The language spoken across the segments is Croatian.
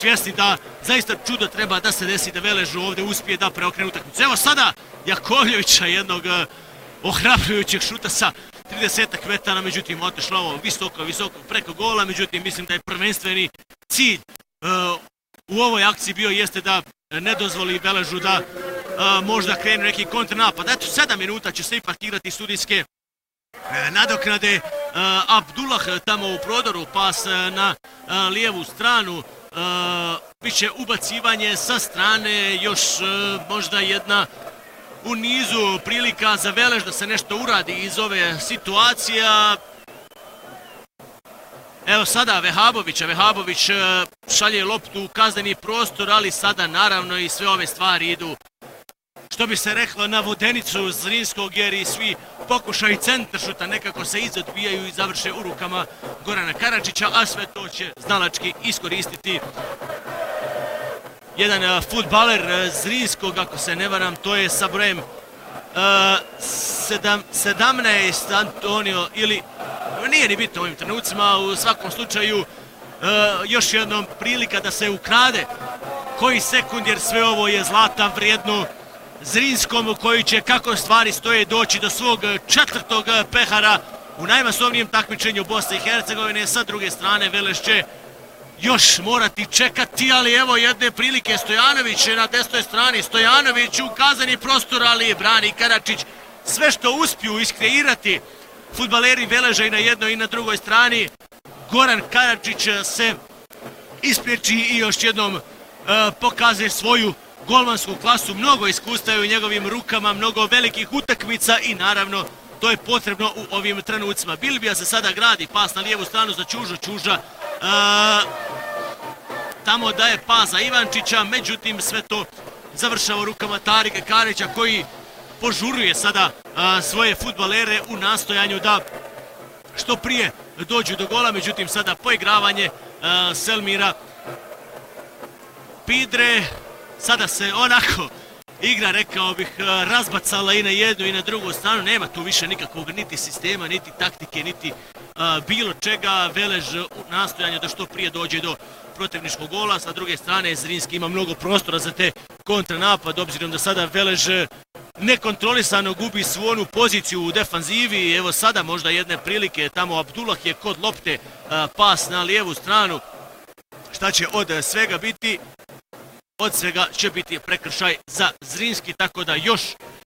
svjesni da zaista čudo treba da se desi da Velež ovdje uspije da preokrene utakmicu. Evo sada Jakovljevića, jednog ohrabrujućeg šuta sa 30 metara, međutim otišlo ovo visoko preko gola, međutim mislim da je prvenstveni cilj u ovoj akciji bio jeste da ne dozvoli Veležu da možda krenu neki kontranapad. Eto, 7 minuta će se ipak igrati sudijske nadoknade. Abdullah tamo u prodoru, pas na lijevu stranu, biće ubacivanje sa strane, još možda jedna u nizu prilika za Velež da se nešto uradi iz ove situacije. Evo sada Vehabović šalje loptu u kazneni prostor, ali sada naravno i sve ove stvari idu, što bi se reklo, na vodenicu Zrinskog, jer i svi pokušaj centaršuta nekako se izodbijaju i završe u rukama Gorana Karadžića, a sve to će znalački iskoristiti jedan fudbaler Zrinskog, ako se ne varam, to je sa brojem 17 Antonio, ili nije ni bitno u ovim trenucima, u svakom slučaju još jednom prilika da se ukrade koji sekund, jer sve ovo je zlata vrijedno Zrinskom, koji će, kako stvari stoje, doći do svog 4. pehara u najmasovnijem takmičenju Bosne i Hercegovine. Sa druge strane Velež će još morati čekati, ali evo jedne prilike. Stojanović na desnoj strani, Stojanović u kazneni prostor, ali brani Karadžić. Sve što uspiju iskreirati fudbaleri Veleža i na jednoj i na drugoj strani, Goran Karadžić se ispriječi i još jednom pokaže svoju golmansku klasu. Mnogo iskustva u njegovim rukama, mnogo velikih utakmica i naravno to je potrebno u ovim trenucima. Bilbija se sada gradi, pas na lijevu stranu za Ćuža tamo daje pas za Ivančića, međutim sve to završava u rukama Tarika Karića, koji požuruje sada svoje fudbalere u nastojanju da što prije dođu do gola, međutim sada poigravanje Selmira Pidre. Sada se onako igra, rekao bih, razbacala i na jednu i na drugu stranu. Nema tu više nikakvog niti sistema, niti taktike, niti bilo čega. Velež u nastojanju da što prije dođe do protivničkog gola. Sa druge strane Zrinski ima mnogo prostora za te kontranapad, obzirom da sada Velež nekontrolisano gubi svu onu poziciju u defanzivi. Evo sada možda jedne prilike, tamo Abdullah je kod lopte, pas na lijevu stranu. Šta će od svega biti? Od svega će biti prekršaj za Zrinski, tako da još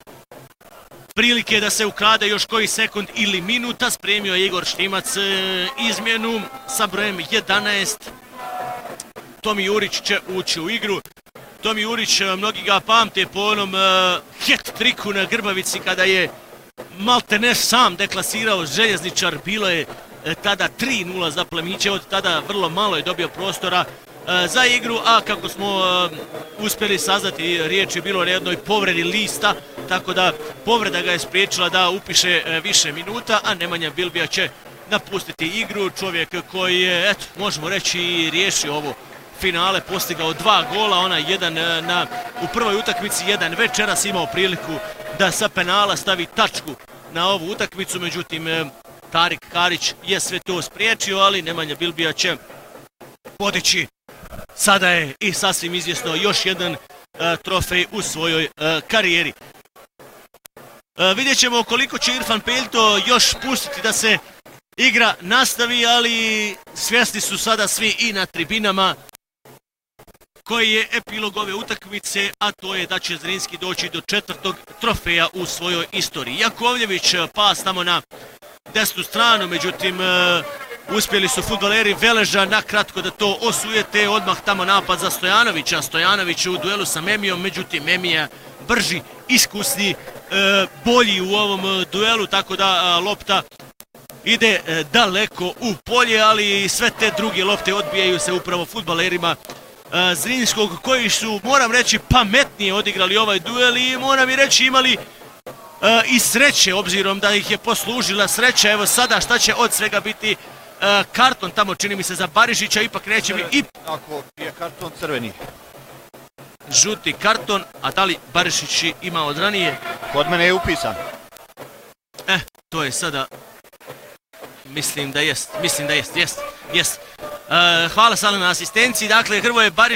prilike da se ukrade još koji sekund ili minuta. Spremio je Igor Štimac izmjenu sa brojem 11. Tomi Jurić će ući u igru. Tomi Jurić, mnogi ga pamte po onom hat-triku na Grbavici kada je maltene sam deklasirao Željezničar. Bilo je tada 3-0 za Plemiće, od tada vrlo malo je dobio prostora za igru, a kako smo uspjeli saznati, riječ je bilo o jednoj povredi lista, tako da povreda ga je spriječila da upiše više minuta, a Nemanja Bilbija će napustiti igru. Čovjek koji je, eto, možemo reći, riješio ovo finale, postigao 2 gola, onaj jedan u prvoj utakmici, jedan večeras imao priliku da sa penala stavi tačku na ovu utakmicu, međutim Tarik Karić je sve to spriječio, ali Nemanja Bilbija će podići, sada je i sasvim izvjesno, još jedan trofej u svojoj karijeri. Vidjet ćemo koliko će Irfan Peljto još pustiti da se igra nastavi, ali svjesni su sada svi i na tribinama koji je epilog ove utakmice, a to je da će Zrinski doći do 4. trofeja u svojoj istoriji. Jakovljević, pas tamo na desnu stranu, međutim uspjeli su fudbaleri Veleža nakratko da to osujete. Odmah tamo napad za Stojanovića. Stojanović u duelu sa Memijom, međutim Memija brži, iskusni, bolji u ovom duelu, tako da lopta ide daleko u polje, ali sve te druge lopte odbijaju se upravo fudbalerima Zrinskog, koji su, moram reći, pametnije odigrali ovaj duel i moram i reći imali i sreće, obzirom da ih je poslužila sreća. Evo sada šta će od svega biti? Karton tamo, čini mi se, za Barišića, ipak neće biti. Ako je karton crveni. Žuti karton, a da li Barišić ima od ranije? Kod mene je upisan. To je sada, mislim da jest. Hvala Sale na asistenciji, dakle Hrvoje Barišić